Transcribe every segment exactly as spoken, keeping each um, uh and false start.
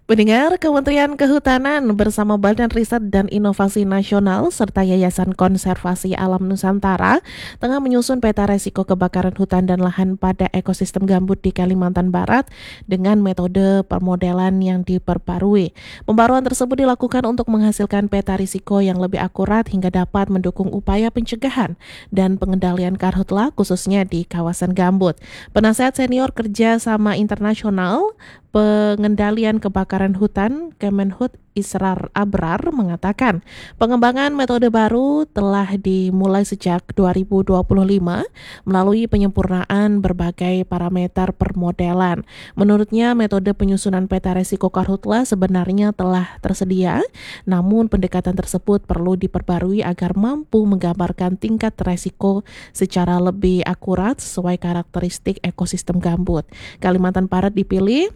Pendengar, Kementerian Kehutanan bersama Badan Riset dan Inovasi Nasional serta Yayasan Konservasi Alam Nusantara tengah menyusun peta resiko kebakaran hutan dan lahan pada ekosistem gambut di Kalimantan Barat dengan metode permodelan yang diperbarui. Pembaruan tersebut dilakukan untuk menghasilkan peta risiko yang lebih akurat hingga dapat mendukung upaya pencegahan dan pengendalian karhutla khususnya di kawasan gambut. Penasehat senior kerjasama internasional Pengendalian Kebakaran Hutan Kemenhut Israr Abrar mengatakan pengembangan metode baru telah dimulai sejak dua ribu dua puluh lima melalui penyempurnaan berbagai parameter permodelan. Menurutnya metode penyusunan peta resiko karhutla sebenarnya telah tersedia, namun pendekatan tersebut perlu diperbarui agar mampu menggambarkan tingkat resiko secara lebih akurat sesuai karakteristik ekosistem gambut. Kalimantan Barat dipilih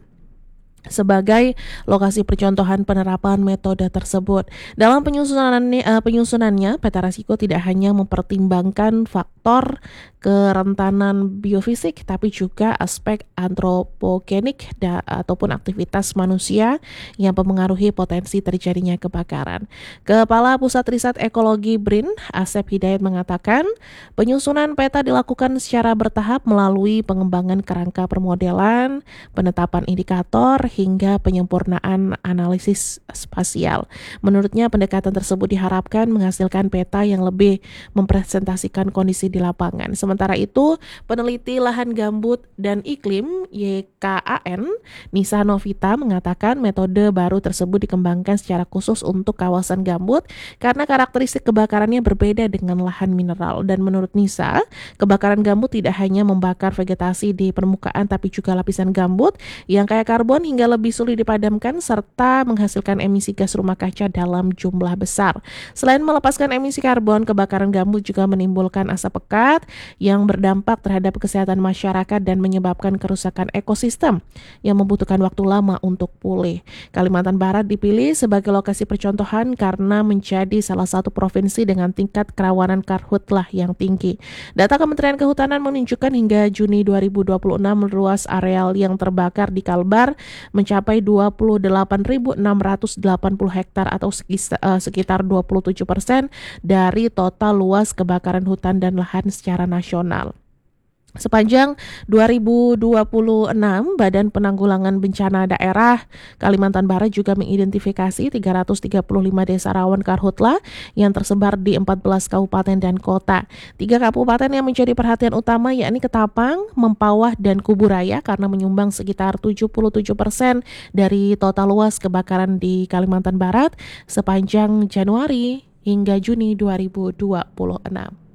sebagai lokasi percontohan penerapan metode tersebut. Dalam penyusunannya, uh, penyusunannya, peta risiko tidak hanya mempertimbangkan faktor kerentanan biofisik, tapi juga aspek antropogenik da, ataupun aktivitas manusia yang mempengaruhi potensi terjadinya kebakaran. Kepala Pusat Riset Ekologi B R I N, Asep Hidayat mengatakan, penyusunan peta dilakukan secara bertahap melalui pengembangan kerangka permodelan, penetapan indikator, hingga penyempurnaan analisis spasial. Menurutnya pendekatan tersebut diharapkan menghasilkan peta yang lebih mempresentasikan kondisi di lapangan. Sementara itu, peneliti lahan gambut dan iklim Y K A N, Nisa Novita mengatakan metode baru tersebut dikembangkan secara khusus untuk kawasan gambut karena karakteristik kebakarannya berbeda dengan lahan mineral. Dan menurut Nisa, kebakaran gambut tidak hanya membakar vegetasi di permukaan tapi juga lapisan gambut yang kaya karbon hingga lebih sulit dipadamkan serta menghasilkan emisi gas rumah kaca dalam jumlah besar. Selain melepaskan emisi karbon, kebakaran gambut juga menimbulkan asap pekat yang berdampak terhadap kesehatan masyarakat dan menyebabkan kerusakan ekosistem yang membutuhkan waktu lama untuk pulih. Kalimantan Barat dipilih sebagai lokasi percontohan karena menjadi salah satu provinsi dengan tingkat kerawanan karhutlah yang tinggi. Data Kementerian Kehutanan menunjukkan hingga Juni dua ribu dua puluh enam luas areal yang terbakar di Kalbar mencapai dua puluh delapan ribu enam ratus delapan puluh hektar atau sekitar dua puluh tujuh persen dari total luas kebakaran hutan dan lahan secara nasional. Sepanjang dua ribu dua puluh enam, Badan Penanggulangan Bencana Daerah Kalimantan Barat juga mengidentifikasi tiga ratus tiga puluh lima desa rawan karhutla yang tersebar di empat belas kabupaten dan kota. Tiga kabupaten yang menjadi perhatian utama yakni Ketapang, Mempawah, dan Kuburaya karena menyumbang sekitar tujuh puluh tujuh persen dari total luas kebakaran di Kalimantan Barat sepanjang Januari hingga Juni dua ribu dua puluh enam.